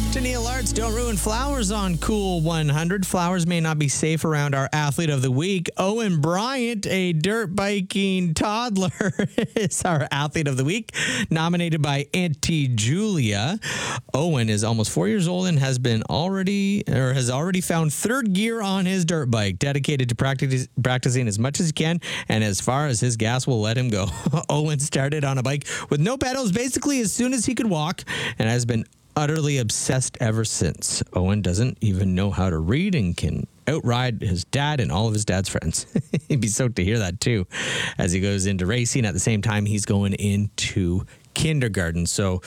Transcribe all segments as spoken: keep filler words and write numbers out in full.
To Neil Arts, don't ruin flowers on Cool one hundred. Flowers may not be safe around our athlete of the week. Owen Bryant, a dirt biking toddler, is our athlete of the week, nominated by Auntie Julia. Owen is almost four years old and has been already or has already found third gear on his dirt bike, dedicated to practice, practicing as much as he can and as far as his gas will let him go. Owen started on a bike with no pedals basically as soon as he could walk and has been utterly obsessed ever since. Owen doesn't even know how to read and can outride his dad and all of his dad's friends. He'd be stoked to hear that too as he goes into racing. At the same time, he's going into kindergarten. So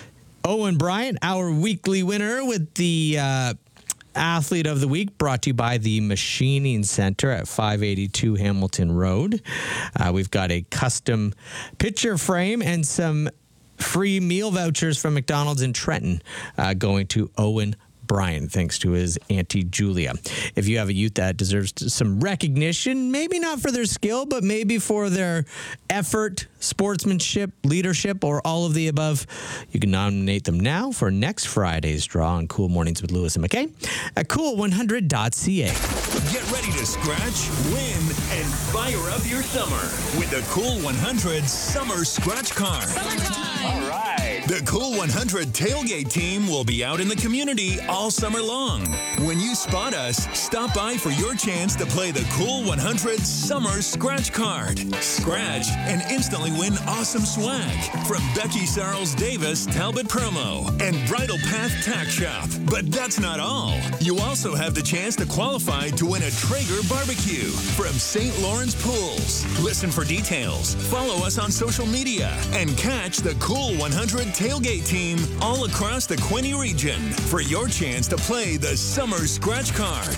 Owen Bryant, our weekly winner with the uh, Athlete of the Week, brought to you by the Machining Center at five eighty-two Hamilton Road. Uh, we've got a custom picture frame and some free meal vouchers from McDonald's in Trenton uh, going to Owen Bryant, thanks to his Auntie Julia. If you have a youth that deserves some recognition, maybe not for their skill, but maybe for their effort, sportsmanship, leadership, or all of the above, you can nominate them now for next Friday's draw on Cool Mornings with Lewis and McKay at cool one hundred dot c a. Get ready to scratch, win, and fire up your summer with the Cool one hundred Summer Scratch Card. All right. The Cool one hundred tailgate team will be out in the community all summer long. When you spot us, stop by for your chance to play the Cool one hundred Summer Scratch Card. Scratch and instantly win awesome swag from Becky Sarles Davis Talbot Promo and Bridal Path Tack Shop. But that's not all. You also have the chance to qualify to win a Traeger barbecue from Saint Lawrence Pools. Listen for details, follow us on social media, and catch the Cool one hundred tailgate team all across the Quinte region for your chance to play the Summer Scratch Card.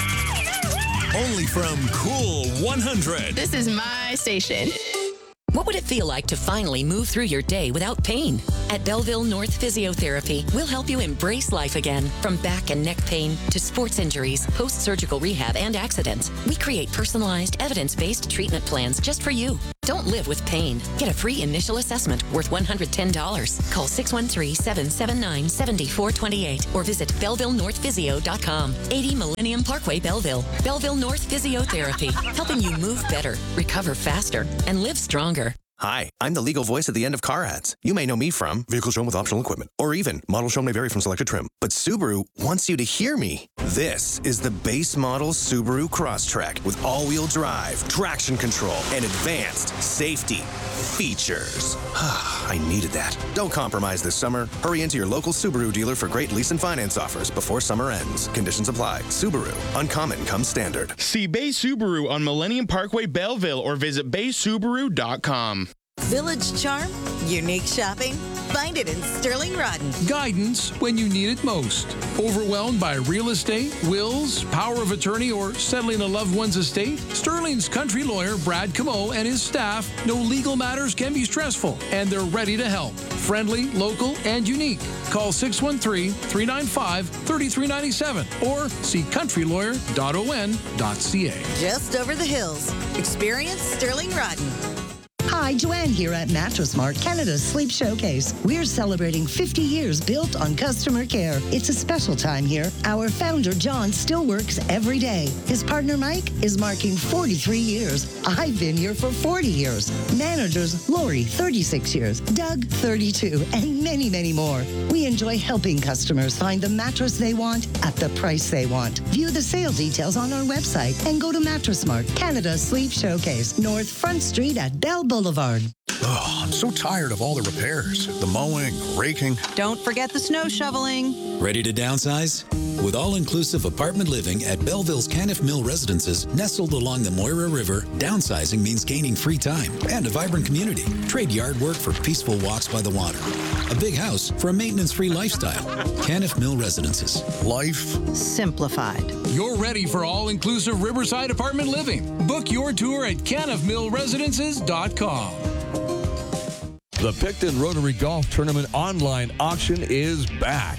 Only from Cool one hundred. This is my station. What would it feel like to finally move through your day without pain? At Belleville North Physiotherapy, we'll help you embrace life again. From back and neck pain to sports injuries, post-surgical rehab, and accidents, we create personalized, evidence-based treatment plans just for you. Don't live with pain. Get a free initial assessment worth one hundred ten dollars. Call six one three, seven seven nine, seven four two eight or visit belleville north physio dot com. eighty Millennium Parkway, Belleville. Belleville North Physiotherapy, helping you move better, recover faster, and live stronger. Hi, I'm the legal voice at the end of car ads. You may know me from vehicle shown with optional equipment, or even model shown may vary from selected trim. But Subaru wants you to hear me. This is the base model Subaru Crosstrek with all-wheel drive, traction control, and advanced safety features. I needed that. Don't compromise this summer. Hurry into your local Subaru dealer for great lease and finance offers before summer ends. Conditions apply. Subaru. Uncommon comes standard. See Bay Subaru on Millennium Parkway, Belleville, or visit bay subaru dot com. Village charm, unique shopping, find it in Sterling Rodden. Guidance when you need it most. Overwhelmed by real estate, wills, power of attorney, or settling a loved one's estate? Sterling's country lawyer, Brad Camo, and his staff know legal matters can be stressful, and they're ready to help. Friendly, local, and unique. Call six one three, three nine five, three three nine seven or see country lawyer dot o n dot c a. Just over the hills. Experience Sterling Rodden. Hi, Joanne here at Mattress Mart, Canada's Sleep Showcase. We're celebrating fifty years built on customer care. It's a special time here. Our founder, John, still works every day. His partner, Mike, is marking forty-three years. I've been here for forty years. Managers, Lori, thirty-six years. Doug, thirty-two, and many, many more. We enjoy helping customers find the mattress they want at the price they want. View the sale details on our website and go to Mattress Mart, Canada's Sleep Showcase, North Front Street at Bell Boulevard. Oh, I'm so tired of all the repairs. The mowing, raking. Don't forget the snow shoveling. Ready to downsize? With all-inclusive apartment living at Belleville's Caniff Mill Residences, nestled along the Moira River, downsizing means gaining free time and a vibrant community. Trade yard work for peaceful walks by the water. A big house for a maintenance-free lifestyle. Caniff Mill Residences. Life simplified. You're ready for all-inclusive Riverside apartment living. Book your tour at caniff mill residences dot com. The Picton Rotary Golf Tournament online auction is back.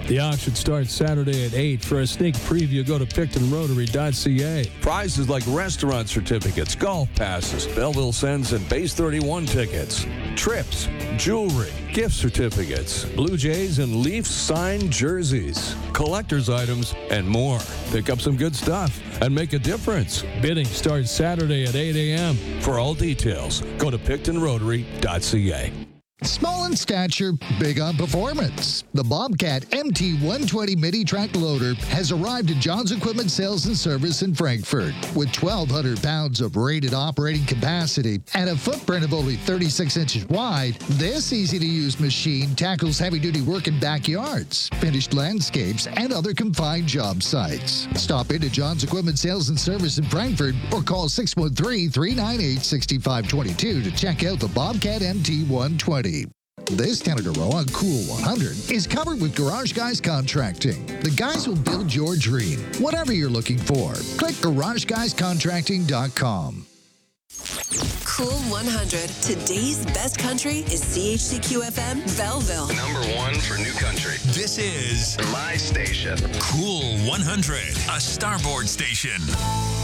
The auction starts Saturday at eight. For a sneak preview, go to picton rotary dot c a. Prizes like restaurant certificates, golf passes, Belleville Sends and Base thirty-one tickets, trips, jewelry, gift certificates, Blue Jays and Leafs signed jerseys, collector's items, and more. Pick up some good stuff and make a difference. Bidding starts Saturday at eight a.m. For all details, go to picton rotary dot c a. Small in stature, big on performance. The Bobcat M T one twenty Mini Track Loader has arrived at John's Equipment Sales and Service in Frankfort. With twelve hundred pounds of rated operating capacity and a footprint of only thirty-six inches wide, this easy-to-use machine tackles heavy-duty work in backyards, finished landscapes, and other confined job sites. Stop into John's Equipment Sales and Service in Frankfort or call six one three, three nine eight, six five two two to check out the Bobcat M T one twenty. This Canada Row on Cool one hundred is covered with Garage Guys Contracting. The guys will build your dream, whatever you're looking for. Click garage guys contracting dot com. Cool one hundred. Today's best country is C H C Q F M Belleville. Number one for new country. This is my station. Cool one hundred, a Starboard station.